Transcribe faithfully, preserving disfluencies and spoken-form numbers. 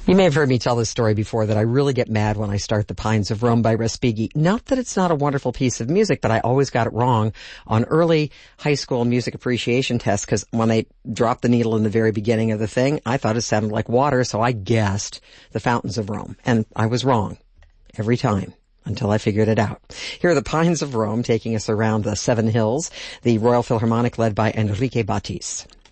You may have heard me tell this story before, that I really get mad when I start The Pines of Rome by Respighi. Not that it's not a wonderful piece of music, but I always got it wrong on early high school music appreciation tests, because when they dropped the needle in the very beginning of the thing, I thought it sounded like water, so I guessed The Fountains of Rome. And I was wrong every time, until I figured it out. Here are The Pines of Rome taking us around the Seven Hills, the Royal Philharmonic led by Enrique Batiste.